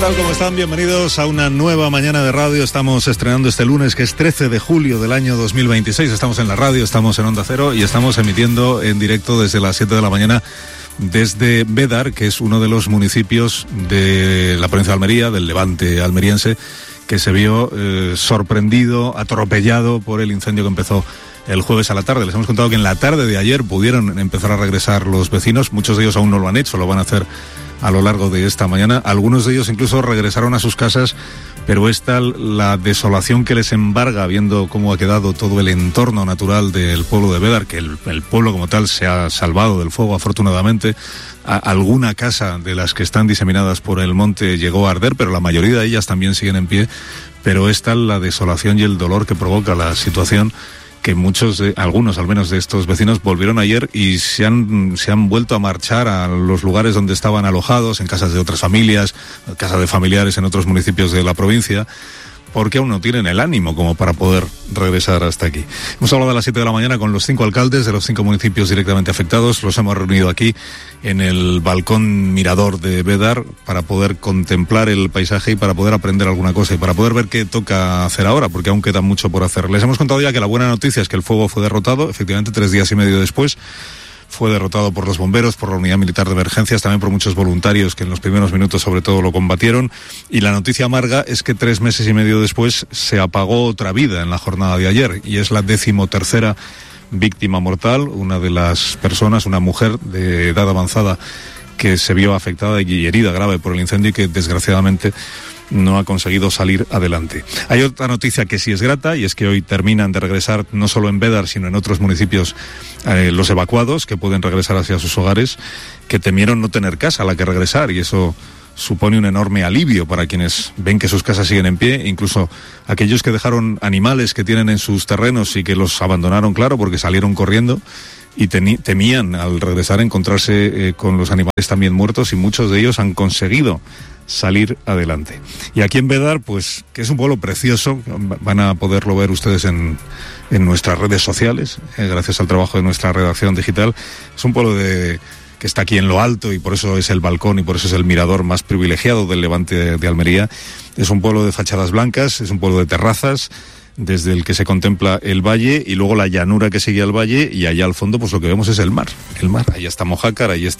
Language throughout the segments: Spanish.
¿Cómo están? Bienvenidos a una nueva mañana de radio. Estamos estrenando este lunes, que es 13 de julio del año 2026. Estamos en la radio, estamos en Onda Cero y estamos emitiendo en directo desde las 7 de la mañana desde Bédar, que es uno de los municipios de la provincia de Almería, del Levante almeriense, que se vio sorprendido, atropellado por el incendio que empezó el jueves a la tarde. Les hemos contado que en la tarde de ayer pudieron empezar a regresar los vecinos. Muchos de ellos aún no lo han hecho, lo van a hacer a lo largo de esta mañana. Algunos de ellos incluso regresaron a sus casas, pero es tal la desolación que les embarga, viendo cómo ha quedado todo el entorno natural del pueblo de Bédar, que el pueblo como tal se ha salvado del fuego, afortunadamente. Alguna casa de las que están diseminadas por el monte llegó a arder, pero la mayoría de ellas también siguen en pie. Pero es tal la desolación y el dolor que provoca la situación, que algunos al menos de estos vecinos volvieron ayer y se han vuelto a marchar a los lugares donde estaban alojados, en casas de otras familias, casas de familiares en otros municipios de la provincia, porque aún no tienen el ánimo como para poder regresar hasta aquí. Hemos hablado a las 7 de la mañana con los 5 alcaldes de los 5 municipios directamente afectados. Los hemos reunido aquí en el balcón mirador de Bédar para poder contemplar el paisaje y para poder aprender alguna cosa y para poder ver qué toca hacer ahora, porque aún queda mucho por hacer. Les hemos contado ya que la buena noticia es que el fuego fue derrotado, efectivamente 3 días y medio después. Fue derrotado por los bomberos, por la unidad militar de emergencias, también por muchos voluntarios que en los primeros minutos sobre todo lo combatieron. Y la noticia amarga es que 3 meses y medio después se apagó otra vida en la jornada de ayer, y es la 13ª víctima mortal, una de las personas, una mujer de edad avanzada que se vio afectada y herida grave por el incendio y que desgraciadamente no ha conseguido salir adelante. Hay otra noticia que sí es grata, y es que hoy terminan de regresar no solo en Bédar sino en otros municipios los evacuados, que pueden regresar hacia sus hogares, que temieron no tener casa a la que regresar, y eso supone un enorme alivio para quienes ven que sus casas siguen en pie, incluso aquellos que dejaron animales que tienen en sus terrenos y que los abandonaron, claro, porque salieron corriendo y temían al regresar encontrarse con los animales también muertos, y muchos de ellos han conseguido salir adelante. Y aquí en Bédar, pues, que es un pueblo precioso, van a poderlo ver ustedes en nuestras redes sociales, gracias al trabajo de nuestra redacción digital. Es un pueblo que está aquí en lo alto, y por eso es el balcón y por eso es el mirador más privilegiado del Levante de Almería. Es un pueblo de fachadas blancas, es un pueblo de terrazas, desde el que se contempla el valle y luego la llanura que sigue al valle, y allá al fondo pues lo que vemos es el mar. Ahí está Mojácar, ahí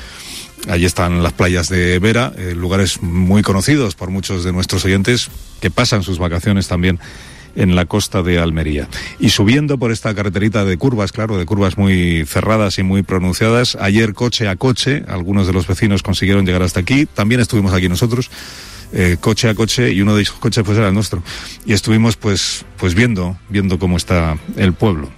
están las playas de Vera, lugares muy conocidos por muchos de nuestros oyentes que pasan sus vacaciones también en la costa de Almería. Y subiendo por esta carreterita de curvas, claro, de curvas muy cerradas y muy pronunciadas, ayer coche a coche, algunos de los vecinos consiguieron llegar hasta aquí, también estuvimos aquí nosotros, coche a coche, y uno de esos coches pues era el nuestro. Y estuvimos pues viendo cómo está el pueblo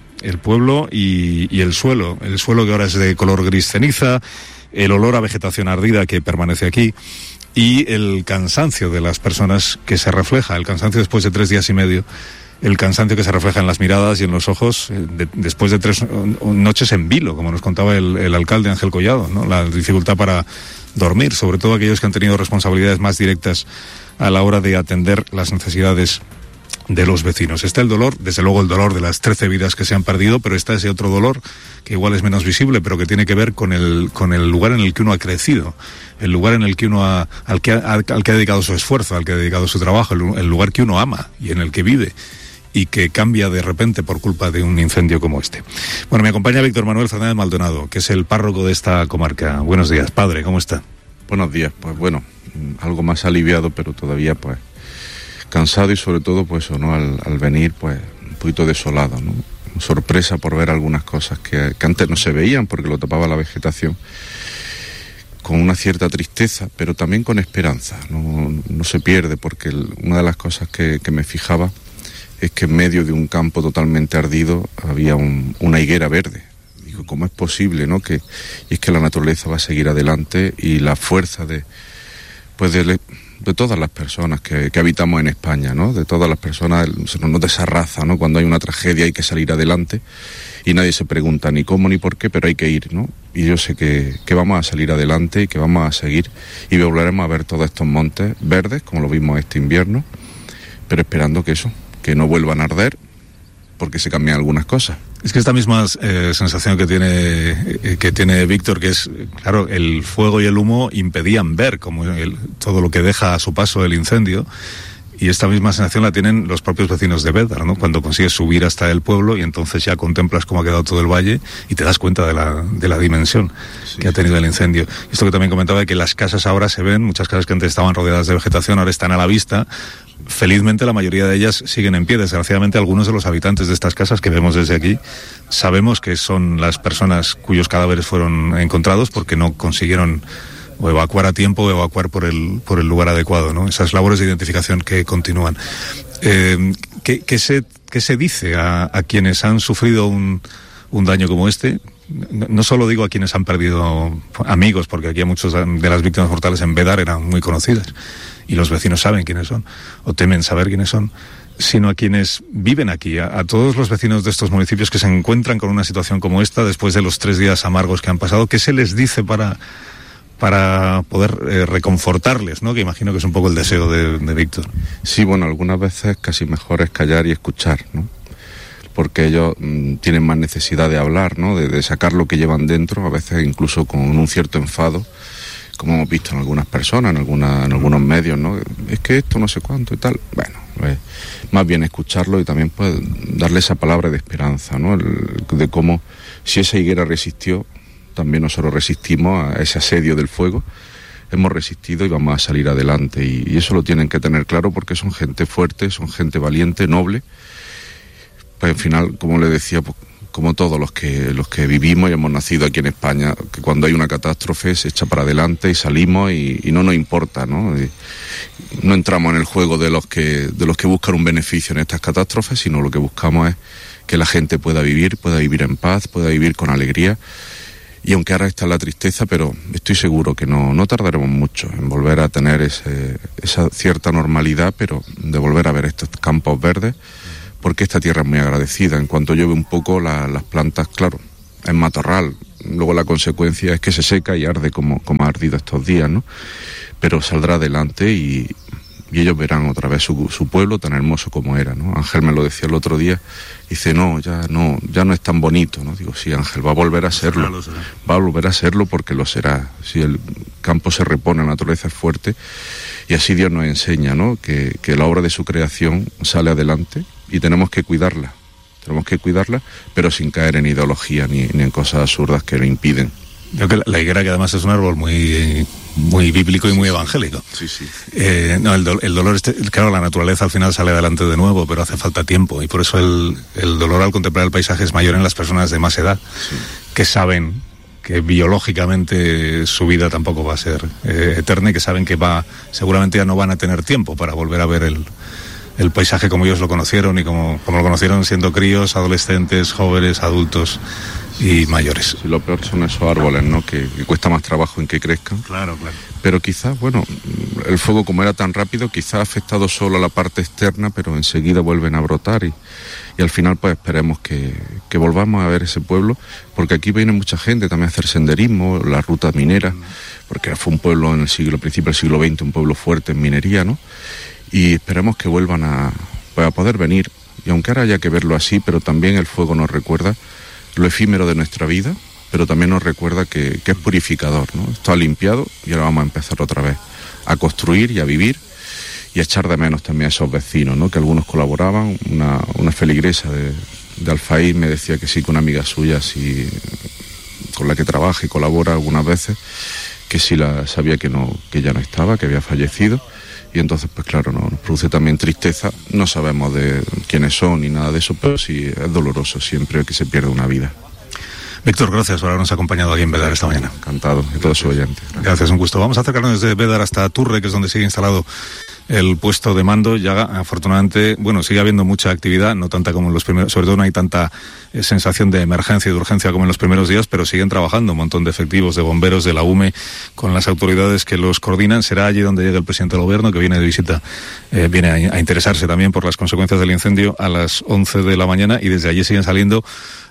y el suelo que ahora es de color gris ceniza, el olor a vegetación ardida que permanece aquí, y el cansancio de las personas que se refleja, el cansancio después de 3 días y medio, el cansancio que se refleja en las miradas y en los ojos después de 3 noches en vilo, como nos contaba el alcalde Ángel Collado, ¿no? La dificultad para dormir, sobre todo aquellos que han tenido responsabilidades más directas a la hora de atender las necesidades de los vecinos. Está el dolor, desde luego el dolor de las 13 vidas que se han perdido, pero está ese otro dolor que igual es menos visible, pero que tiene que ver con el lugar en el que uno ha crecido, el lugar en el que uno al que ha dedicado su esfuerzo, al que ha dedicado su trabajo, el lugar que uno ama y en el que vive, y que cambia de repente por culpa de un incendio como este. Bueno, me acompaña Víctor Manuel Fernández Maldonado, que es el párroco de esta comarca. Buenos días, padre, ¿cómo está? Buenos días, pues bueno, algo más aliviado, pero todavía pues cansado, y sobre todo pues no al venir pues un poquito desolado, ¿no? Sorpresa por ver algunas cosas que antes no se veían porque lo tapaba la vegetación, con una cierta tristeza, pero también con esperanza. No se pierde, porque una de las cosas que me fijaba es que en medio de un campo totalmente ardido había una higuera verde. Digo, ¿cómo es posible, no? Y es que la naturaleza va a seguir adelante, y la fuerza de todas las personas que habitamos en España, ¿no? De todas las personas, se nos nota esa raza, ¿no? Cuando hay una tragedia hay que salir adelante, y nadie se pregunta ni cómo ni por qué, pero hay que ir, ¿no? Y yo sé que vamos a salir adelante y que vamos a seguir, y volveremos a ver todos estos montes verdes como lo vimos este invierno, pero esperando que no vuelvan a arder, porque se cambian algunas cosas. Es que esta misma sensación que tiene Víctor, que es, claro, el fuego y el humo impedían ver como todo lo que deja a su paso el incendio. Y esta misma sensación la tienen los propios vecinos de Bédar, ¿no? Cuando consigues subir hasta el pueblo y entonces ya contemplas cómo ha quedado todo el valle y te das cuenta de la dimensión que ha tenido el incendio. Esto que también comentaba, de que las casas ahora se ven, muchas casas que antes estaban rodeadas de vegetación ahora están a la vista. Felizmente la mayoría de ellas siguen en pie. Desgraciadamente algunos de los habitantes de estas casas que vemos desde aquí sabemos que son las personas cuyos cadáveres fueron encontrados porque no consiguieron o evacuar a tiempo o evacuar por el lugar adecuado, ¿no? Esas labores de identificación que continúan. ¿Qué se dice a quienes han sufrido un daño como este? No solo digo a quienes han perdido amigos, porque aquí muchos de las víctimas mortales en Bédar eran muy conocidas y los vecinos saben quiénes son o temen saber quiénes son, sino a quienes viven aquí, a todos los vecinos de estos municipios que se encuentran con una situación como esta después de los 3 días amargos que han pasado. ¿Qué se les dice para poder reconfortarles, ¿no? Que imagino que es un poco el deseo de Víctor. Sí, bueno, algunas veces casi mejor es callar y escuchar, ¿no? Porque ellos tienen más necesidad de hablar, ¿no? De sacar lo que llevan dentro, a veces incluso con un cierto enfado, como hemos visto en algunas personas, en algunos medios, ¿no? Es que esto no sé cuánto y tal. Bueno, más bien escucharlo y también pues darle esa palabra de esperanza, ¿no? De cómo, si esa higuera resistió, también nosotros resistimos a ese asedio del fuego, hemos resistido y vamos a salir adelante, y eso lo tienen que tener claro porque son gente fuerte, son gente valiente, noble. Pues al final, como le decía, pues, como todos los que vivimos y hemos nacido aquí en España, que cuando hay una catástrofe se echa para adelante y salimos y no nos importa, ¿no? No entramos en el juego de los que buscan un beneficio en estas catástrofes, sino lo que buscamos es que la gente pueda vivir en paz, pueda vivir con alegría. Y aunque ahora está la tristeza, pero estoy seguro que no tardaremos mucho en volver a tener esa cierta normalidad, pero de volver a ver estos campos verdes, porque esta tierra es muy agradecida. En cuanto llueve un poco, las plantas, claro, es matorral. Luego la consecuencia es que se seca y arde como ha ardido estos días, ¿no? Pero saldrá adelante y ellos verán otra vez su pueblo tan hermoso como era, ¿no? Ángel me lo decía el otro día, dice, ya no es tan bonito, ¿no? Digo, sí, Ángel, va a volver a serlo, va a volver a serlo porque lo será. Si el campo se repone, la naturaleza es fuerte, y así Dios nos enseña, ¿no? Que la obra de su creación sale adelante y tenemos que cuidarla, pero sin caer en ideología ni en cosas absurdas que lo impiden. Creo que la higuera, que además es un árbol muy bíblico y muy evangélico. Sí. El dolor, claro, la naturaleza al final sale adelante de nuevo, pero hace falta tiempo, y por eso el dolor al contemplar el paisaje es mayor en las personas de más edad, que saben que biológicamente su vida tampoco va a ser eterna, y que saben que seguramente ya no van a tener tiempo para volver a ver el paisaje como ellos lo conocieron y como lo conocieron siendo críos, adolescentes, jóvenes, adultos y mayores. Sí, lo peor son esos árboles, ¿no? Que cuesta más trabajo en que crezcan. Claro. Pero quizás, bueno, el fuego como era tan rápido, quizás ha afectado solo a la parte externa, pero enseguida vuelven a brotar y al final pues esperemos que volvamos a ver ese pueblo, porque aquí viene mucha gente también a hacer senderismo, la ruta minera, porque fue un pueblo en principio del siglo XX, un pueblo fuerte en minería, ¿no? Y esperemos que vuelvan a poder venir, y aunque ahora haya que verlo así, pero también el fuego nos recuerda lo efímero de nuestra vida, pero también nos recuerda que es purificador, ¿no? Esto ha limpiado y ahora vamos a empezar otra vez a construir y a vivir y a echar de menos también a esos vecinos, ¿no? Que algunos colaboraban. Una feligresa de Alfaí me decía que sí, que una amiga suya, sí, con la que trabaja y colabora algunas veces, que sí sabía que ya no estaba, que había fallecido. Y entonces, pues claro, nos produce también tristeza. No sabemos de quiénes son ni nada de eso, pero sí es doloroso siempre que se pierde una vida. Víctor, gracias por habernos acompañado aquí en Bédar esta mañana. Encantado, y todo su oyente. Gracias, un gusto. Vamos a acercarnos desde Bédar hasta Turre, que es donde sigue instalado el puesto de mando. Ya afortunadamente, sigue habiendo mucha actividad, no tanta como en los primeros, sobre todo no hay tanta sensación de emergencia y de urgencia como en los primeros días, pero siguen trabajando un montón de efectivos, de bomberos, de la UME, con las autoridades que los coordinan. Será allí donde llegue el presidente del gobierno, que viene de visita, viene a interesarse también por las consecuencias del incendio a las 11 de la mañana, y desde allí siguen saliendo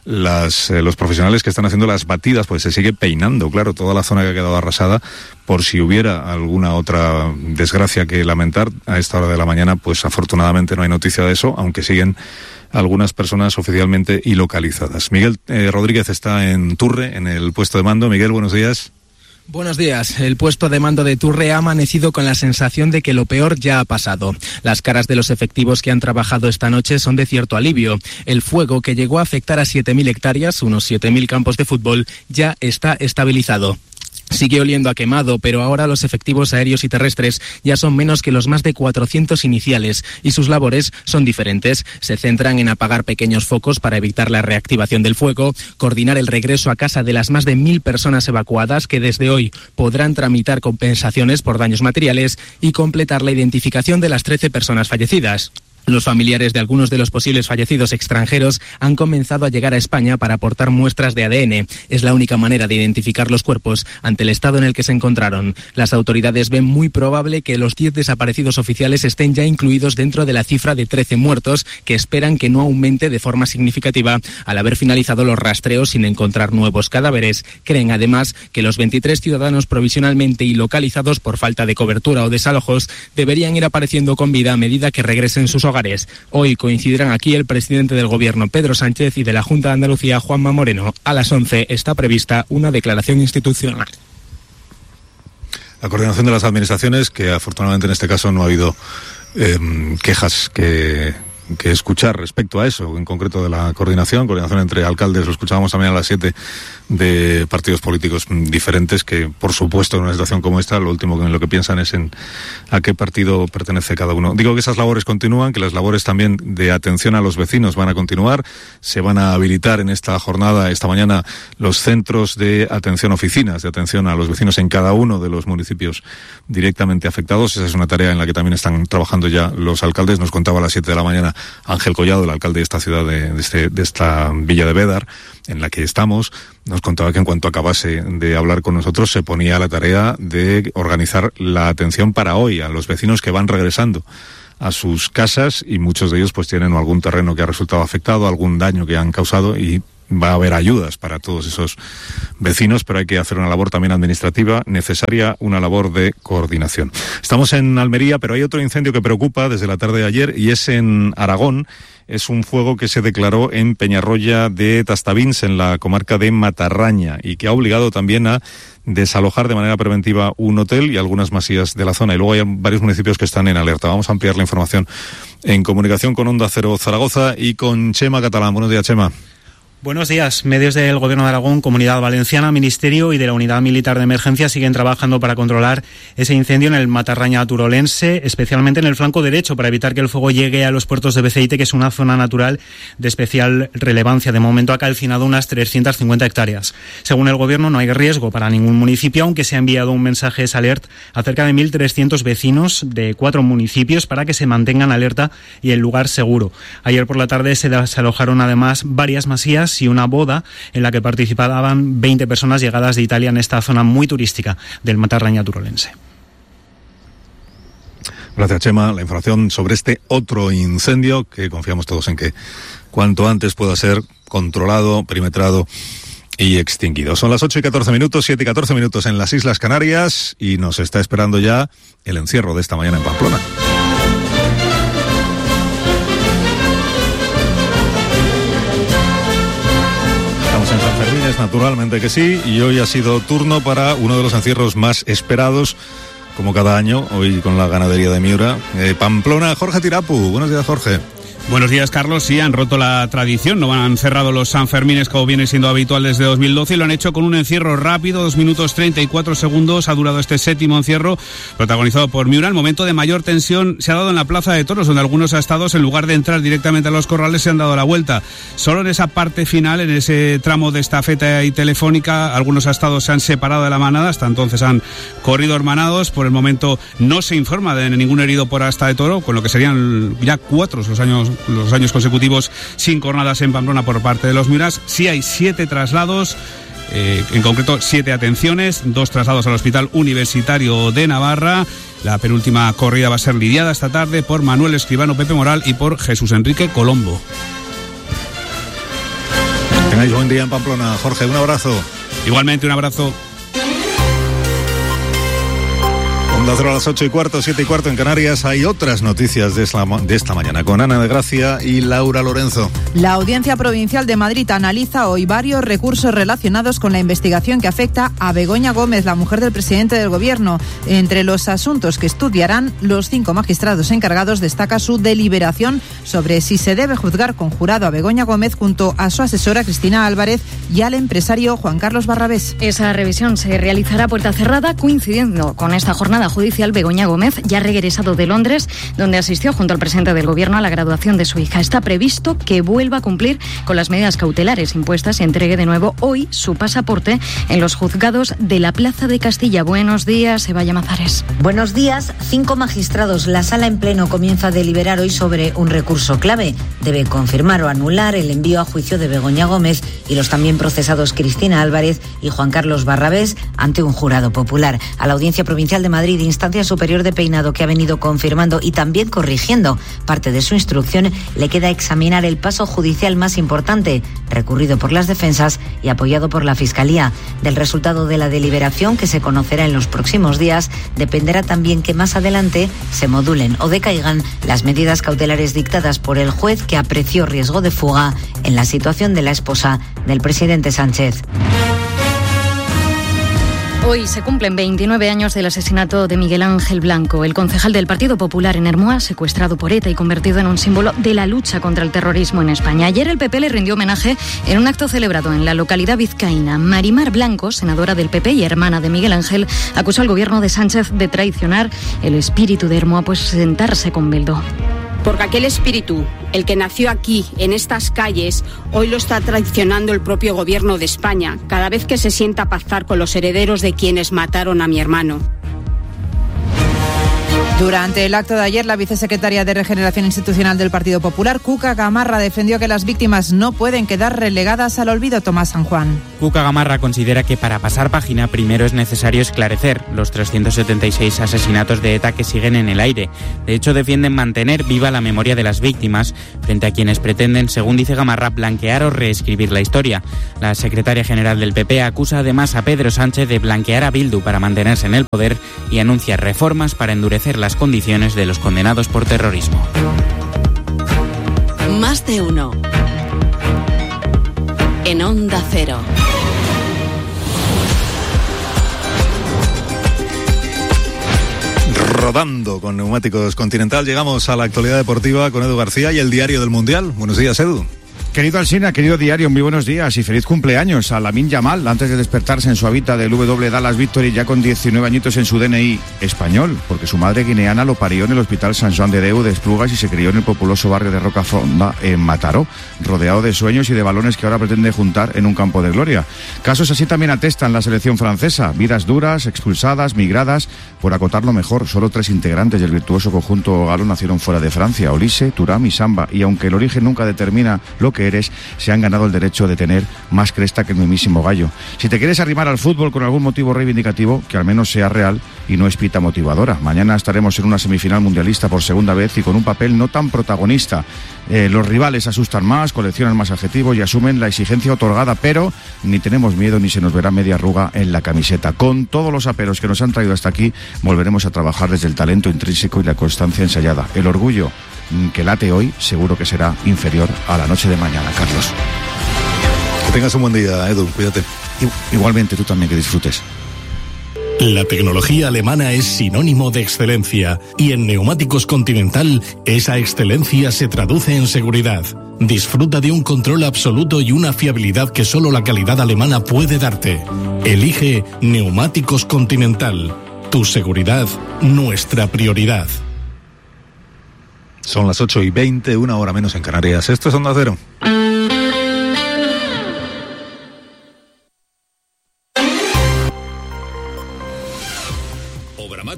los profesionales que están haciendo las batidas, pues se sigue peinando, claro, toda la zona que ha quedado arrasada, por si hubiera alguna otra desgracia que lamentar. A esta hora de la mañana, pues afortunadamente no hay noticia de eso, aunque siguen algunas personas oficialmente ilocalizadas. Miguel Rodríguez está en Turre, en el puesto de mando. Miguel, buenos días. Buenos días. El puesto de mando de Turre ha amanecido con la sensación de que lo peor ya ha pasado. Las caras de los efectivos que han trabajado esta noche son de cierto alivio. El fuego, que llegó a afectar a 7.000 hectáreas, unos 7.000 campos de fútbol, ya está estabilizado. Sigue oliendo a quemado, pero ahora los efectivos aéreos y terrestres ya son menos que los más de 400 iniciales y sus labores son diferentes. Se centran en apagar pequeños focos para evitar la reactivación del fuego, coordinar el regreso a casa de las más de 1.000 personas evacuadas que desde hoy podrán tramitar compensaciones por daños materiales y completar la identificación de las 13 personas fallecidas. Los familiares de algunos de los posibles fallecidos extranjeros han comenzado a llegar a España para aportar muestras de ADN. Es la única manera de identificar los cuerpos ante el estado en el que se encontraron. Las autoridades ven muy probable que los 10 desaparecidos oficiales estén ya incluidos dentro de la cifra de 13 muertos, que esperan que no aumente de forma significativa al haber finalizado los rastreos sin encontrar nuevos cadáveres. Creen además que los 23 ciudadanos provisionalmente ilocalizados por falta de cobertura o desalojos deberían ir apareciendo con vida a medida que regresen sus hogares. Hoy coincidirán aquí el presidente del Gobierno, Pedro Sánchez, y de la Junta de Andalucía, Juanma Moreno. A las 11 está prevista una declaración institucional. La coordinación de las administraciones, que afortunadamente en este caso no ha habido quejas que escuchar respecto a eso, en concreto de la coordinación entre alcaldes, lo escuchábamos también a las 7, de partidos políticos diferentes, que por supuesto en una situación como esta lo último en lo que piensan es en a qué partido pertenece cada uno. Digo que esas labores continúan, que las labores también de atención a los vecinos van a continuar. Se van a habilitar en esta jornada, esta mañana, los centros de atención, oficinas de atención a los vecinos en cada uno de los municipios directamente afectados. Esa es una tarea en la que también están trabajando ya los alcaldes. Nos contaba a las 7 de la mañana Ángel Collado, el alcalde de esta ciudad, de esta villa de Bédar, en la que estamos. Nos contaba que en cuanto acabase de hablar con nosotros se ponía a la tarea de organizar la atención para hoy a los vecinos que van regresando a sus casas, y muchos de ellos pues tienen algún terreno que ha resultado afectado, algún daño que han causado, y va a haber ayudas para todos esos vecinos, pero hay que hacer una labor también administrativa necesaria, una labor de coordinación. Estamos en Almería, pero hay otro incendio que preocupa desde la tarde de ayer, y es en Aragón. Es un fuego que se declaró en Peñarroya de Tastavins, en la comarca de Matarraña, y que ha obligado también a desalojar de manera preventiva un hotel y algunas masías de la zona. Y luego hay varios municipios que están en alerta. Vamos a ampliar la información en comunicación con Onda Cero Zaragoza y con Chema Catalán. Buenos días, Chema. Buenos días. Medios del Gobierno de Aragón, Comunidad Valenciana, Ministerio y de la Unidad Militar de Emergencia siguen trabajando para controlar ese incendio en el Matarraña turolense, especialmente en el flanco derecho, para evitar que el fuego llegue a los puertos de Beceite, que es una zona natural de especial relevancia. De momento ha calcinado unas 350 hectáreas. Según el Gobierno, no hay riesgo para ningún municipio, aunque se ha enviado un mensaje alert a cerca de 1.300 vecinos de 4 municipios para que se mantengan alerta y el lugar seguro. Ayer por la tarde se desalojaron además varias masías y una boda en la que participaban 20 personas llegadas de Italia en esta zona muy turística del Matarraña turolense. Gracias, Chema. La información sobre este otro incendio que confiamos todos en que cuanto antes pueda ser controlado, perimetrado y extinguido. Son las 8:14, 7:14 en las Islas Canarias, y nos está esperando ya el encierro de esta mañana en Pamplona. En San Fermín, naturalmente que sí, y hoy ha sido turno para uno de los encierros más esperados, como cada año, hoy con la ganadería de Miura. Pamplona, Jorge Tirapu. Buenos días, Jorge. Buenos días, Carlos. Sí, han roto la tradición, no han cerrado los Sanfermines como viene siendo habitual desde 2012, y lo han hecho con un encierro rápido, 2 minutos 34 segundos ha durado este séptimo encierro, protagonizado por Miura. El momento de mayor tensión se ha dado en la Plaza de Toros, donde algunos astados, en lugar de entrar directamente a los corrales, se han dado la vuelta. Solo en esa parte final, en ese tramo de estafeta y telefónica, algunos astados se han separado de la manada, hasta entonces han corrido hermanados. Por el momento no se informa de ningún herido por asta de toro, con lo que serían ya 4 los años consecutivos sin cornadas en Pamplona por parte de los Miuras. Sí hay 7 traslados, en concreto 7 atenciones, 2 traslados al Hospital Universitario de Navarra. La penúltima corrida va a ser lidiada esta tarde por Manuel Escribano Pepe Moral y por Jesús Enrique Colombo. tengáis buen día en Pamplona. Jorge, un abrazo. Igualmente, un abrazo. Onda Cero a las 8:15, 7:15 en Canarias. Hay otras noticias de esta mañana con Ana de Gracia y Laura Lorenzo. La Audiencia Provincial de Madrid analiza hoy varios recursos relacionados con la investigación que afecta a Begoña Gómez, la mujer del presidente del Gobierno. Entre los asuntos que estudiarán los 5 magistrados encargados destaca su deliberación sobre si se debe juzgar con jurado a Begoña Gómez junto a su asesora Cristina Álvarez y al empresario Juan Carlos Barrabés. Esa revisión se realizará a puerta cerrada, coincidiendo con esta jornada judicial. Begoña Gómez ya ha regresado de Londres, donde asistió junto al presidente del Gobierno a la graduación de su hija. Está previsto que vuelva a cumplir con las medidas cautelares impuestas y entregue de nuevo hoy su pasaporte en los juzgados de la Plaza de Castilla. Buenos días, Eva Llamazares. Buenos días. 5 magistrados. La sala en pleno comienza a deliberar hoy sobre un recurso clave. Debe confirmar o anular el envío a juicio de Begoña Gómez y los también procesados Cristina Álvarez y Juan Carlos Barrabés ante un jurado popular. A la Audiencia Provincial de Madrid, Instancia Superior de Peinado, que ha venido confirmando y también corrigiendo parte de su instrucción, le queda examinar el paso judicial más importante, recurrido por las defensas y apoyado por la Fiscalía. Del resultado de la deliberación, que se conocerá en los próximos días, dependerá también que más adelante se modulen o decaigan las medidas cautelares dictadas por el juez, que apreció riesgo de fuga en la situación de la esposa del presidente Sánchez. Hoy se cumplen 29 años del asesinato de Miguel Ángel Blanco, el concejal del Partido Popular en Hermua, secuestrado por ETA y convertido en un símbolo de la lucha contra el terrorismo en España. Ayer el PP le rindió homenaje en un acto celebrado en la localidad vizcaína. Marimar Blanco, senadora del PP y hermana de Miguel Ángel, acusó al gobierno de Sánchez de traicionar el espíritu de Hermua, pues sentarse con Bildu. Porque aquel espíritu, el que nació aquí, en estas calles, hoy lo está traicionando el propio gobierno de España, cada vez que se sienta a pactar con los herederos de quienes mataron a mi hermano. Durante el acto de ayer, la vicesecretaria de Regeneración Institucional del Partido Popular, Cuca Gamarra, defendió que las víctimas no pueden quedar relegadas al olvido. Tomás San Juan. Cuca Gamarra considera que para pasar página primero es necesario esclarecer los 376 asesinatos de ETA que siguen en el aire. De hecho, defienden mantener viva la memoria de las víctimas frente a quienes pretenden, según dice Gamarra, blanquear o reescribir la historia. La secretaria general del PP acusa además a Pedro Sánchez de blanquear a Bildu para mantenerse en el poder y anuncia reformas para endurecer las condiciones de los condenados por terrorismo. Más de uno. En Onda Cero. Rodando con neumáticos Continental, llegamos a la actualidad deportiva con Edu García y el Diario del Mundial. Buenos días, Edu. Querido Alsina, querido diario, muy buenos días y feliz cumpleaños a Lamine Yamal, antes de despertarse en su hábitat del W Dallas Victory, ya con 19 añitos en su DNI español, porque su madre guineana lo parió en el Hospital Sant Joan de Déu de Esplugas y se crió en el populoso barrio de Rocafonda, en Mataró, rodeado de sueños y de balones que ahora pretende juntar en un campo de gloria. Casos así también atestan la selección francesa, vidas duras, expulsadas, migradas. Por acotarlo mejor, solo 3 integrantes del virtuoso conjunto galo nacieron fuera de Francia: Olise, Thuram y Samba, y aunque el origen nunca determina lo que eres, se han ganado el derecho de tener más cresta que el mismísimo gallo. Si te quieres arrimar al fútbol con algún motivo reivindicativo, que al menos sea real y no espita motivadora. Mañana estaremos en una semifinal mundialista por segunda vez y con un papel no tan protagonista. Los rivales asustan más, coleccionan más adjetivos y asumen la exigencia otorgada, pero ni tenemos miedo ni se nos verá media arruga en la camiseta. Con todos los aperos que nos han traído hasta aquí, volveremos a trabajar desde el talento intrínseco y la constancia ensayada. El orgullo que late hoy seguro que será inferior a la noche de mañana, Carlos. Que tengas un buen día, Edu, cuídate. Igualmente, tú también, que disfrutes. La tecnología alemana es sinónimo de excelencia y en Neumáticos Continental esa excelencia se traduce en seguridad. Disfruta de un control absoluto y una fiabilidad que solo la calidad alemana puede darte. Elige Neumáticos Continental. Tu seguridad, nuestra prioridad. Son las 8:20, 1 hora menos en Canarias. Esto es Onda Cero.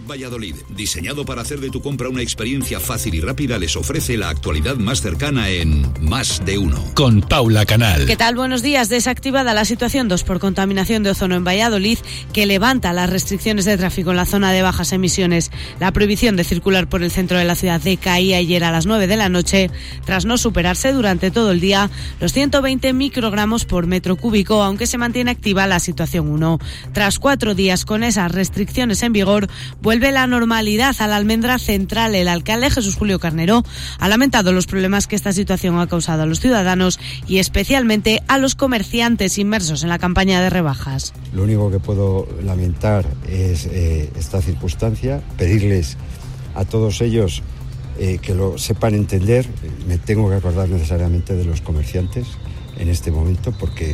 Valladolid, diseñado para hacer de tu compra una experiencia fácil y rápida, les ofrece la actualidad más cercana en Más de Uno. Con Paula Canal. ¿Qué tal? Buenos días. Desactivada la situación 2 por contaminación de ozono en Valladolid, que levanta las restricciones de tráfico en la zona de bajas emisiones. La prohibición de circular por el centro de la ciudad decaía ayer a las 9 de la noche, tras no superarse durante todo el día los 120 microgramos por metro cúbico, aunque se mantiene activa la situación 1. Tras 4 días con esas restricciones en vigor, vuelve la normalidad a la almendra central. El alcalde Jesús Julio Carnero ha lamentado los problemas que esta situación ha causado a los ciudadanos y especialmente a los comerciantes inmersos en la campaña de rebajas. Lo único que puedo lamentar es esta circunstancia, pedirles a todos ellos que lo sepan entender. Me tengo que acordar necesariamente de los comerciantes en este momento, porque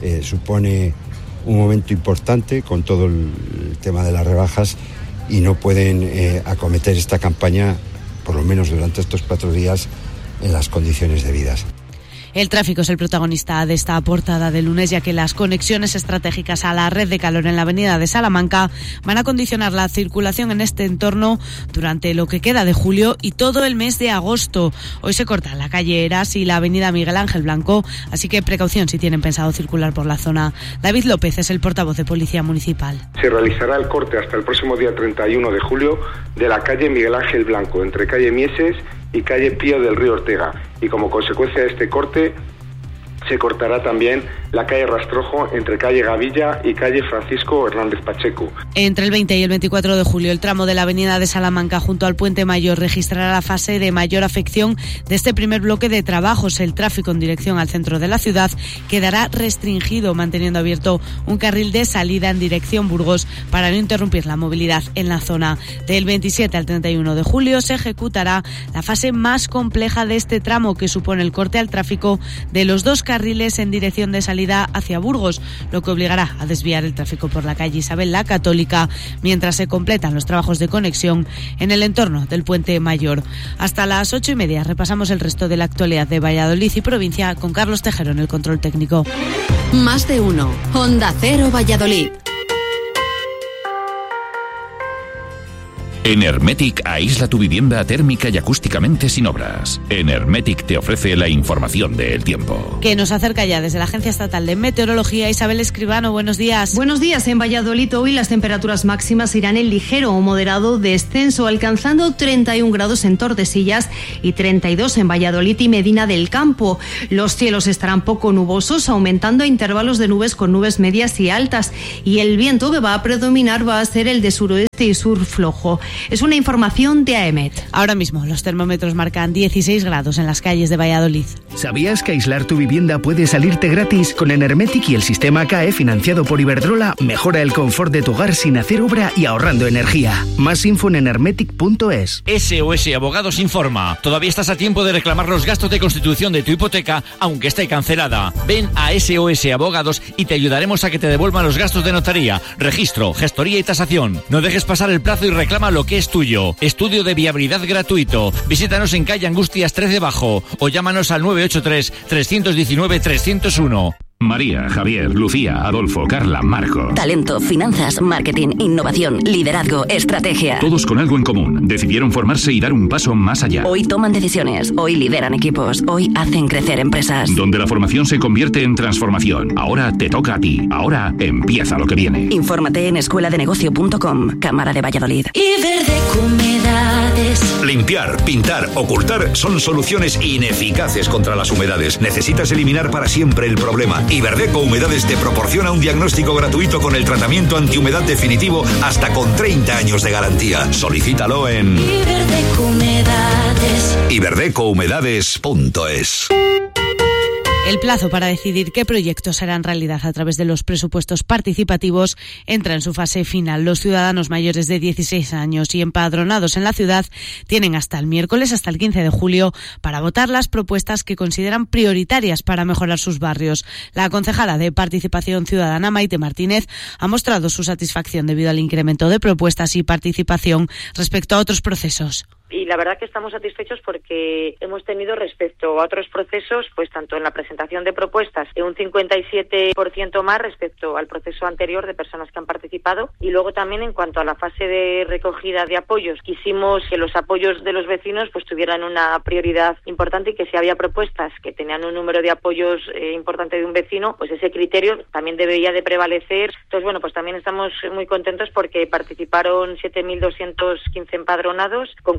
supone un momento importante con todo el tema de las rebajas y no pueden acometer esta campaña, por lo menos durante estos 4 días, en las condiciones debidas. El tráfico es el protagonista de esta portada de lunes, ya que las conexiones estratégicas a la red de calor en la avenida de Salamanca van a condicionar la circulación en este entorno durante lo que queda de julio y todo el mes de agosto. Hoy se cortan la calle Eras y la avenida Miguel Ángel Blanco, así que precaución si tienen pensado circular por la zona. David López es el portavoz de Policía Municipal. Se realizará el corte hasta el próximo día 31 de julio de la calle Miguel Ángel Blanco, entre calle Mieses y calle Pío del Río Ortega, y como consecuencia de este corte se cortará también la calle Rastrojo entre calle Gavilla y calle Francisco Hernández Pacheco. Entre el 20 y el 24 de julio, el tramo de la avenida de Salamanca junto al Puente Mayor registrará la fase de mayor afección de este primer bloque de trabajos. El tráfico en dirección al centro de la ciudad quedará restringido, manteniendo abierto un carril de salida en dirección Burgos para no interrumpir la movilidad en la zona. Del 27 al 31 de julio se ejecutará la fase más compleja de este tramo, que supone el corte al tráfico de los 2 carriles en dirección de salida hacia Burgos, lo que obligará a desviar el tráfico por la calle Isabel la Católica mientras se completan los trabajos de conexión en el entorno del Puente Mayor. Hasta las 8:30 repasamos el resto de la actualidad de Valladolid y provincia con Carlos Tejero en el control técnico. Más de Uno. Onda Cero Valladolid. En Hermetic aísla tu vivienda térmica y acústicamente sin obras. En Hermetic te ofrece la información del tiempo. Que nos acerca ya desde la Agencia Estatal de Meteorología, Isabel Escribano. Buenos días. Buenos días. En Valladolid hoy las temperaturas máximas irán en ligero o moderado descenso, alcanzando 31 grados en Tordesillas y 32 en Valladolid y Medina del Campo. Los cielos estarán poco nubosos, aumentando a intervalos de nubes con nubes medias y altas, y el viento que va a predominar va a ser el de suroeste y sur flojo. Es una información de AEMET. Ahora mismo los termómetros marcan 16 grados en las calles de Valladolid. ¿Sabías que aislar tu vivienda puede salirte gratis? Con Enermetic y el sistema CAE financiado por Iberdrola, mejora el confort de tu hogar sin hacer obra y ahorrando energía. Más info en enermetic.es. SOS Abogados informa. Todavía estás a tiempo de reclamar los gastos de constitución de tu hipoteca, aunque esté cancelada. Ven a SOS Abogados y te ayudaremos a que te devuelvan los gastos de notaría, registro, gestoría y tasación. No dejes pasar el plazo y reclama lo que es tuyo. Estudio de viabilidad gratuito. Visítanos en calle Angustias 13 Bajo o llámanos al 983-319-301. María, Javier, Lucía, Adolfo, Carla, Marco. Talento, finanzas, marketing, innovación, liderazgo, estrategia. Todos con algo en común. Decidieron formarse y dar un paso más allá. Hoy toman decisiones, hoy lideran equipos, hoy hacen crecer empresas. Donde la formación se convierte en transformación. Ahora te toca a ti. Ahora empieza lo que viene. Infórmate en escueladenegocio.com, Cámara de Valladolid. Iberdeco Humedades. Limpiar, pintar, ocultar son soluciones ineficaces contra las humedades. Necesitas eliminar para siempre el problema. Iberdeco Humedades te proporciona un diagnóstico gratuito con el tratamiento antihumedad definitivo hasta con 30 años de garantía. Solicítalo en Iberdeco Humedades. iberdecohumedades.es. El plazo para decidir qué proyectos serán realidad a través de los presupuestos participativos entra en su fase final. Los ciudadanos mayores de 16 años y empadronados en la ciudad tienen hasta el miércoles, hasta el 15 de julio, para votar las propuestas que consideran prioritarias para mejorar sus barrios. La concejala de Participación Ciudadana, Maite Martínez, ha mostrado su satisfacción debido al incremento de propuestas y participación respecto a otros procesos. y la verdad que estamos satisfechos porque hemos tenido respecto a otros procesos, pues tanto en la presentación de propuestas, un 57% más respecto al proceso anterior de personas que han participado, y luego también en cuanto a la fase de recogida de apoyos, quisimos que los apoyos de los vecinos pues tuvieran una prioridad importante y que si había propuestas que tenían un número de apoyos importante de un vecino, pues ese criterio también debería de prevalecer. Entonces, bueno, pues también estamos muy contentos porque participaron 7.215 empadronados con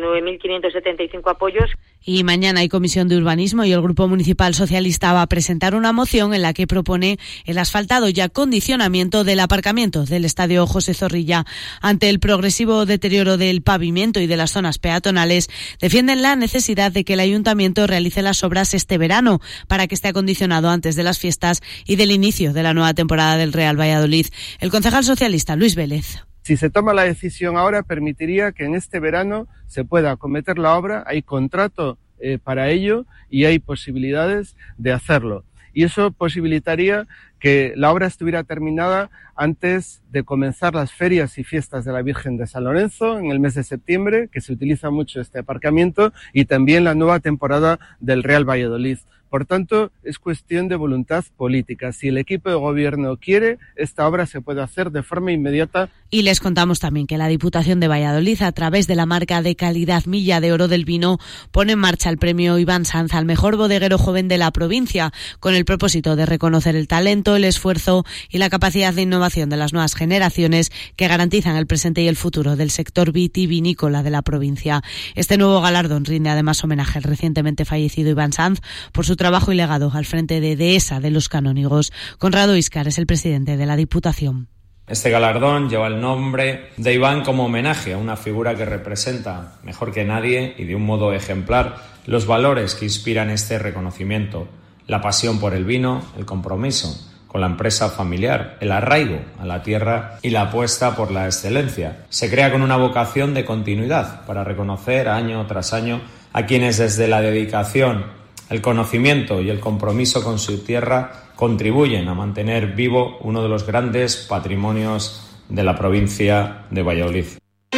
49.575 apoyos. Y mañana hay comisión de urbanismo y el Grupo Municipal Socialista va a presentar una moción en la que propone el asfaltado y acondicionamiento del aparcamiento del Estadio José Zorrilla. Ante el progresivo deterioro del pavimento y de las zonas peatonales, defienden la necesidad de que el Ayuntamiento realice las obras este verano para que esté acondicionado antes de las fiestas y del inicio de la nueva temporada del Real Valladolid. El concejal socialista Luis Vélez. Si se toma la decisión ahora, permitiría que en este verano se pueda acometer la obra, hay contrato para ello y hay posibilidades de hacerlo. Y eso posibilitaría que la obra estuviera terminada antes de comenzar las ferias y fiestas de la Virgen de San Lorenzo en el mes de septiembre, que se utiliza mucho este aparcamiento, y también la nueva temporada del Real Valladolid. Por tanto, es cuestión de voluntad política. Si el equipo de gobierno quiere, esta obra se puede hacer de forma inmediata. Y les contamos también que la Diputación de Valladolid, a través de la marca de calidad Milla de Oro del Vino, pone en marcha el premio Iván Sanz al mejor bodeguero joven de la provincia, con el propósito de reconocer el talento, el esfuerzo y la capacidad de innovación de las nuevas generaciones que garantizan el presente y el futuro del sector vitivinícola de la provincia. Este nuevo galardón rinde además homenaje al recientemente fallecido Iván Sanz por su trabajo y legado al frente de Dehesa de los Canónigos. Conrado Íscar es el presidente de la Diputación. Este galardón lleva el nombre de Iván como homenaje a una figura que representa, mejor que nadie y de un modo ejemplar, los valores que inspiran este reconocimiento: la pasión por el vino, el compromiso con la empresa familiar, el arraigo a la tierra y la apuesta por la excelencia. Se crea con una vocación de continuidad para reconocer año tras año a quienes desde la dedicación, el conocimiento y el compromiso con su tierra contribuyen a mantener vivo uno de los grandes patrimonios de la provincia de Valladolid.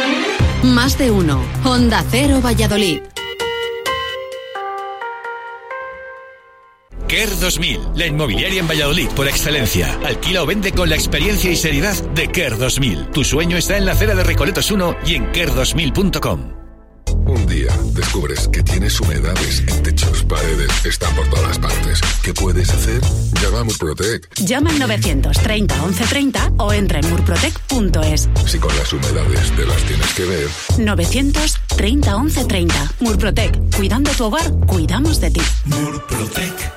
Más de uno. Onda Cero Valladolid. Care 2000, la inmobiliaria en Valladolid por excelencia. Alquila o vende con la experiencia y seriedad de Care 2000. Tu sueño está en la acera de Recoletos 1 y en care2000.com. Un día descubres que tienes humedades en techos, paredes, están por todas las partes. ¿Qué puedes hacer? Llama a Murprotec. Llama al 930 1130 o entra en murprotec.es. Si con las humedades te las tienes que ver. 930 1130. Murprotec. Cuidando tu hogar, cuidamos de ti. Murprotec.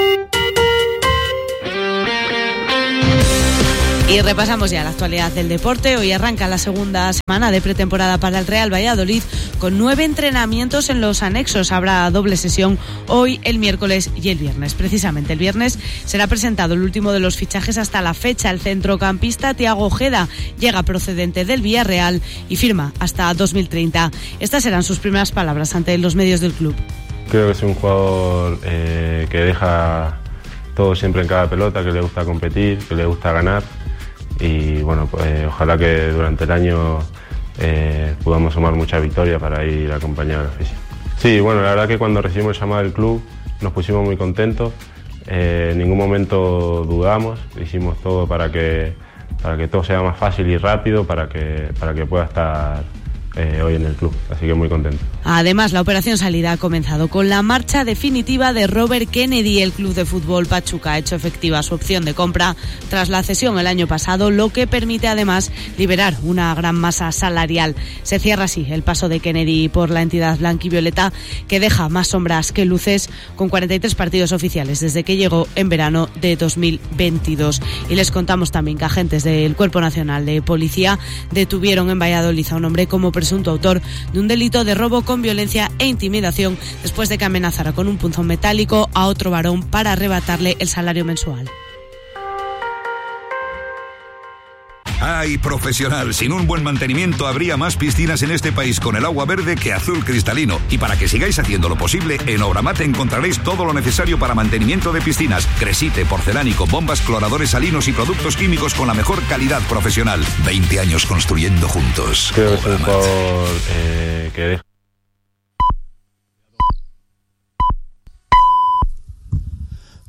Y repasamos ya la actualidad del deporte. Hoy arranca la segunda semana de pretemporada para el Real Valladolid con 9 entrenamientos en los anexos. Habrá doble sesión hoy, el miércoles y el viernes. Precisamente el viernes será presentado el último de los fichajes hasta la fecha. El centrocampista Thiago Ojeda llega procedente del Villarreal y firma hasta 2030. Estas serán sus primeras palabras ante los medios del club. Creo que es un jugador que deja todo siempre en cada pelota, que le gusta competir, que le gusta ganar. Y bueno, pues ojalá que durante el año podamos sumar muchas victorias para ir a acompañar a la afición. Sí, bueno, la verdad que cuando recibimos el llamado del club nos pusimos muy contentos, en ningún momento dudamos, hicimos todo para que todo sea más fácil y rápido, para que pueda estar hoy en el club, así que muy contento. Además, la operación salida ha comenzado con la marcha definitiva de Robert Kennedy. El club de fútbol Pachuca ha hecho efectiva su opción de compra tras la cesión el año pasado, lo que permite además liberar una gran masa salarial. Se cierra así el paso de Kennedy por la entidad blanquivioleta, que deja más sombras que luces, con 43 partidos oficiales desde que llegó en verano de 2022. Y les contamos también que agentes del Cuerpo Nacional de Policía detuvieron en Valladolid a un hombre como presunto autor de un delito de robo con violencia e intimidación después de que amenazara con un punzón metálico a otro varón para arrebatarle el salario mensual. ¡Ay, profesional! Sin un buen mantenimiento habría más piscinas en este país con el agua verde que azul cristalino. Y para que sigáis haciendo lo posible, en Obramate encontraréis todo lo necesario para mantenimiento de piscinas. Cresite, porcelánico, bombas, cloradores salinos y productos químicos con la mejor calidad profesional. 20 años construyendo juntos. Creo que es un jugador que deja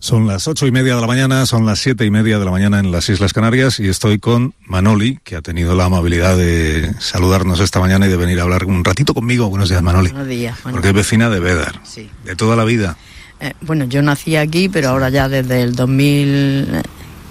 Son las 8:30 de la mañana, son las 7:30 de la mañana en las Islas Canarias y estoy con Manoli, que ha tenido la amabilidad de saludarnos esta mañana y de venir a hablar un ratito conmigo. Buenos días, Manoli. Buenos días. Porque es vecina de Bédar, sí. De toda la vida. Bueno, yo nací aquí, pero ahora ya desde el 2000,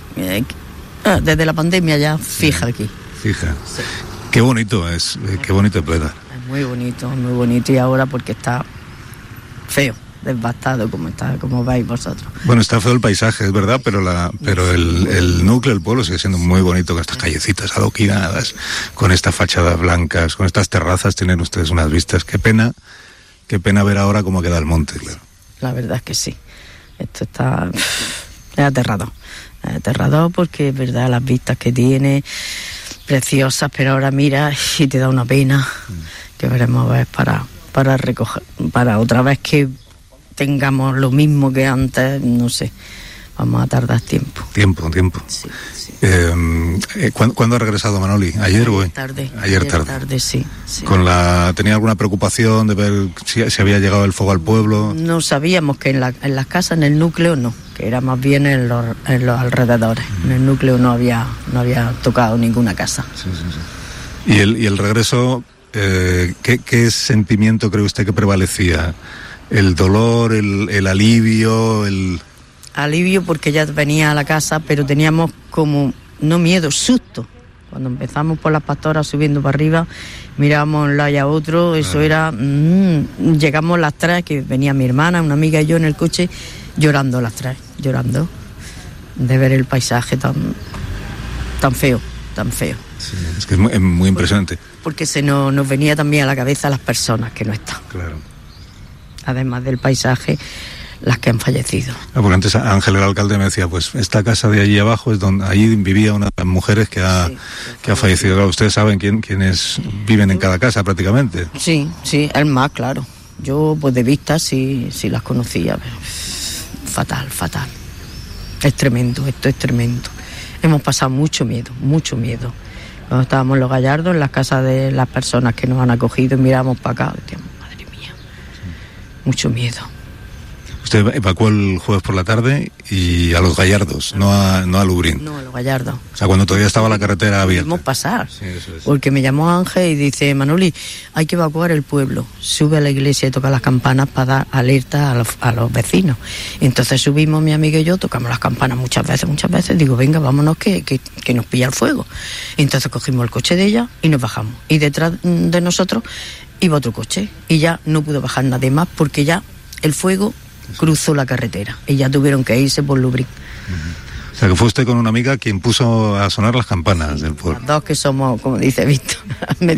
desde la pandemia ya fija aquí. Fija. Sí. Qué bonito es Bédar. Es muy bonito y ahora porque está feo. Devastado como veis vosotros. Bueno, está feo el paisaje, es verdad, pero el núcleo del pueblo sigue siendo muy bonito, con estas callecitas adoquinadas, con estas fachadas blancas, con estas terrazas, tienen ustedes unas vistas. Qué pena ver ahora cómo queda el monte, claro. La verdad es que sí. Esto es aterrador porque es verdad las vistas que tiene, preciosas, pero ahora mira y te da una pena que veremos a ver para recoger, para otra vez que tengamos lo mismo que antes, no sé, vamos a tardar tiempo. Tiempo. Sí. ¿Cuándo ha regresado Manoli? ¿Ayer o hoy? Ayer tarde, sí. ¿Tenía alguna preocupación de ver si había llegado el fuego al pueblo? No sabíamos que en las casas, en el núcleo no, que era más bien en los alrededores. En el núcleo no había tocado ninguna casa. Sí. ¿Y el regreso, qué sentimiento cree usted que prevalecía? ¿El dolor, el alivio, Alivio porque ya venía a la casa, pero teníamos como, no miedo, susto. Cuando empezamos por las pastoras subiendo para arriba, mirábamos un lado y a otro, eso era... llegamos las tres, que venía mi hermana, una amiga y yo en el coche, llorando las tres, de ver el paisaje tan feo. Sí, es que es muy impresionante. Porque se nos venía también a la cabeza las personas que no están. Claro. Además del paisaje, las que han fallecido. Porque antes Ángel, el alcalde, me decía, pues esta casa de allí abajo es donde allí vivía una de las mujeres que ha fallecido. Claro, ustedes saben quiénes viven en cada casa prácticamente. Sí, el más, claro. Yo, pues de vista, sí las conocía. Fatal. Es tremendo, esto es tremendo. Hemos pasado mucho miedo. Cuando estábamos en Los Gallardos, en las casas de las personas que nos han acogido, miramos para acá, decíamos, madre mía, mucho miedo. Usted evacuó el jueves por la tarde y a Los Gallardos, no a Lubrín. No, a Los Gallardos. O sea, cuando todavía estaba la carretera abierta. Pudimos pasar, sí, eso es. Porque me llamó Ángel y dice, Manoli, hay que evacuar el pueblo. Sube a la iglesia y toca las campanas para dar alerta a los vecinos. Entonces subimos mi amiga y yo, tocamos las campanas muchas veces. Digo, venga, vámonos que nos pilla el fuego. Entonces cogimos el coche de ella y nos bajamos. Y detrás de nosotros iba otro coche. Y ya no pudo bajar nadie más porque ya el fuego cruzó la carretera y ya tuvieron que irse por Lubrín. O sea, que fue usted con una amiga quien puso a sonar las campanas del pueblo. Las dos que somos, como dice Víctor,